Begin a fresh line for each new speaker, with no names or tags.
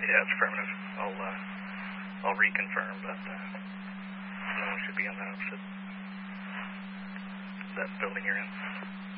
Yeah, it's affirmative. I'll reconfirm, but no one should be in the house at that building you're in.